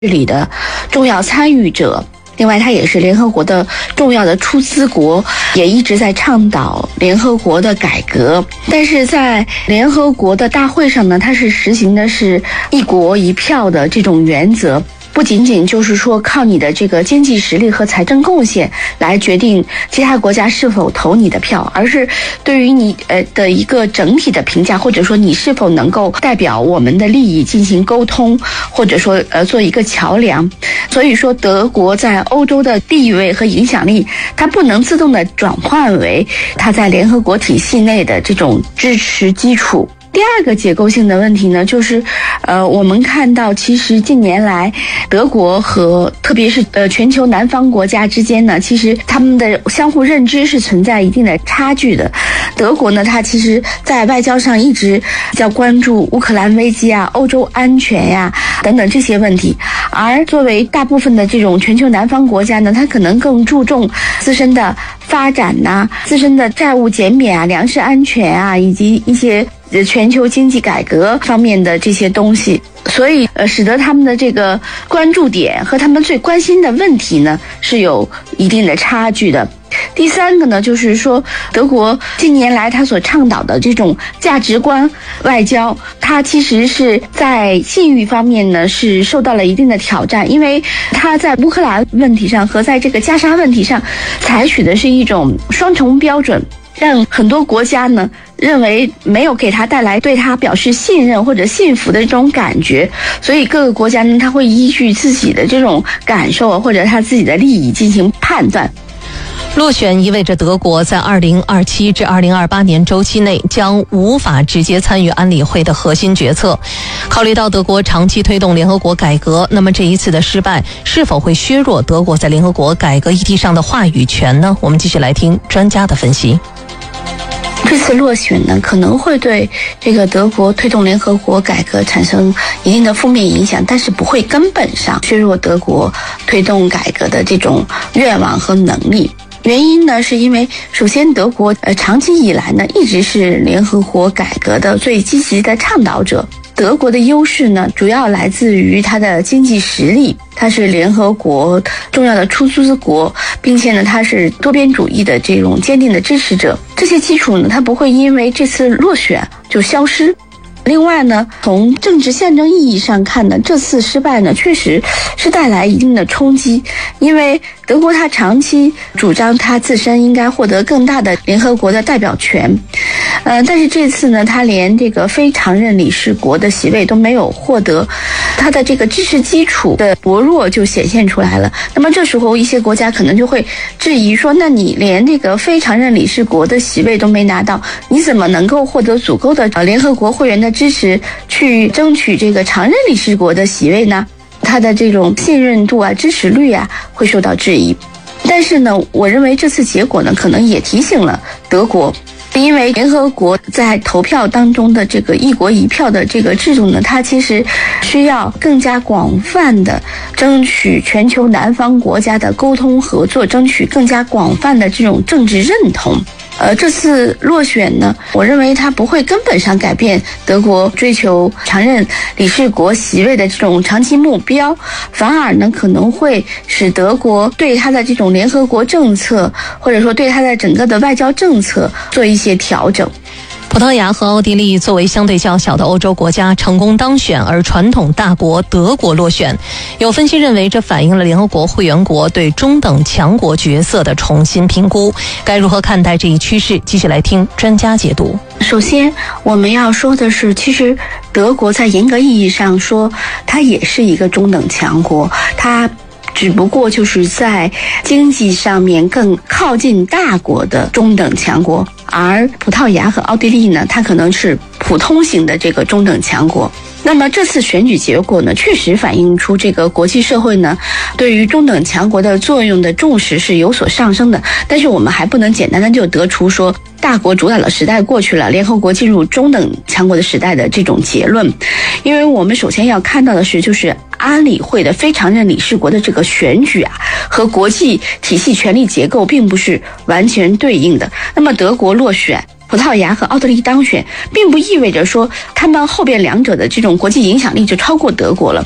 里的重要参与者。另外，它也是联合国的重要的出资国，也一直在倡导联合国的改革。但是在联合国的大会上呢，它是实行的是一国一票的这种原则。不仅仅就是说靠你的这个经济实力和财政贡献来决定其他国家是否投你的票，而是对于你的一个整体的评价，或者说你是否能够代表我们的利益进行沟通，或者说做一个桥梁。所以说德国在欧洲的地位和影响力，它不能自动的转换为它在联合国体系内的这种支持基础。第二个结构性的问题呢，就是我们看到其实近年来德国和特别是全球南方国家之间呢，其实他们的相互认知是存在一定的差距的。德国呢，它其实在外交上一直比较关注乌克兰危机啊、欧洲安全呀等等这些问题，而作为大部分的这种全球南方国家呢，它可能更注重自身的发展呐、自身的债务减免啊、粮食安全啊，以及一些全球经济改革方面的这些东西，所以使得他们的这个关注点和他们最关心的问题呢是有一定的差距的。第三个呢，就是说德国近年来他所倡导的这种价值观外交，它其实是在信誉方面呢是受到了一定的挑战，因为它在乌克兰问题上和在这个加沙问题上采取的是一种双重标准，让很多国家呢认为没有给他带来对他表示信任或者信服的这种感觉，所以各个国家呢，他会依据自己的这种感受或者他自己的利益进行判断。 落选意味着德国在2027至2028年周期内将无法直接参与安理会的核心决策。考虑到德国长期推动联合国改革，那么这一次的失败是否会削弱德国在联合国改革议题上的话语权呢？我们继续来听专家的分析。 这次落选呢，可能会对这个德国推动联合国改革产生一定的负面影响，但是不会根本上削弱德国推动改革的这种愿望和能力。原因呢，是因为首先德国长期以来呢一直是联合国改革的最积极的倡导者。德国的优势呢，主要来自于它的经济实力，它是联合国重要的出资国，并且呢，它是多边主义的这种坚定的支持者。这些基础呢，它不会因为这次落选就消失。另外呢，从政治象征意义上看呢，这次失败呢，确实是带来一定的冲击，因为德国它长期主张它自身应该获得更大的联合国的代表权，但是这次呢，它连这个非常任理事国的席位都没有获得，它的这个支持基础的薄弱就显现出来了。那么这时候一些国家可能就会质疑说，那你连这个非常任理事国的席位都没拿到，你怎么能够获得足够的联合国会员的支持去争取这个常任理事国的席位呢？他的这种信任度啊、支持率啊会受到质疑。但是呢，我认为这次结果呢，可能也提醒了德国，因为联合国在投票当中的这个一国一票的这个制度呢，它其实需要更加广泛的争取全球南方国家的沟通合作，争取更加广泛的这种政治认同。这次落选呢，我认为它不会根本上改变德国追求常任理事国席位的这种长期目标，反而呢可能会使德国对它的这种联合国政策，或者说对它的整个的外交政策做一些调整。 葡萄牙和奥地利作为相对较小的欧洲国家成功当选，而传统大国德国落选。有分析认为，这反映了联合国会员国对中等强国角色的重新评估。该如何看待这一趋势？继续来听专家解读。 首先我们要说的是，其实德国在严格意义上说，它也是一个中等强国，它只不过就是在经济上面更靠近大国的中等强国，而葡萄牙和奥地利呢，它可能是普通型的这个中等强国。那么这次选举结果呢，确实反映出这个国际社会呢对于中等强国的作用的重视是有所上升的。但是我们还不能简单的就得出说大国主导的时代过去了，联合国进入中等强国的时代的这种结论，因为我们首先要看到的是，就是安理会的非常任理事国的这个选举啊，和国际体系权力结构并不是完全对应的。那么德国落选，葡萄牙和奥地利当选，并不意味着说他们后边两者的这种国际影响力就超过德国了，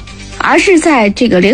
而是在这个